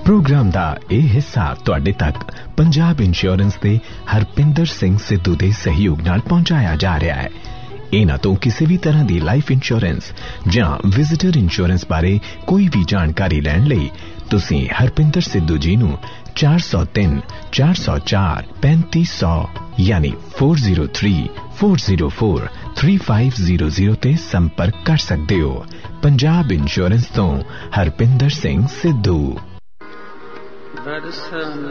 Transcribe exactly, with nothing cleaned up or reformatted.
Programme दा यह हिस्सा तुहाडे तक पंजाब इंश्योरेंस दे हरपिंदर सिंह सिद्धू दे सहयोग नाल पहुंचाया जा रहा है। इन्हां तो किसी भी तरह की लाइफ इंश्योरेंस जां विजिटर इंश्योरेंस बारे कोई भी जानकारी लैण लई तुसीं हरपिंदर सिद्धू जी नूं चार सौ तीन चार सौ चार पैंतीस सौ यानी four zero three four zero four three five zero zero ते संपर्क कर सकते हो। पंजाब इंश्योरेंस तो हरपिंदर सिंह सिद्धू।